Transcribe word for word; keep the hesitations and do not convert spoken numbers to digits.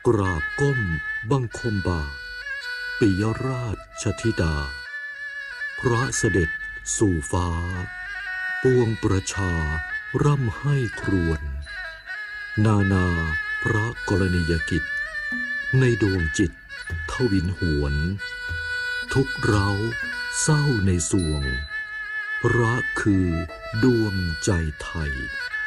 กราบก้มบังคมบาทปิยราชธิดาพระเสด็จสู่ฟ้าปวงประชาร่ำให้ครวญนานาพระกรณียกิจในดวงจิตทวินหวนทุกเร้าเศร้าในสวงรักคือดวงใจไทย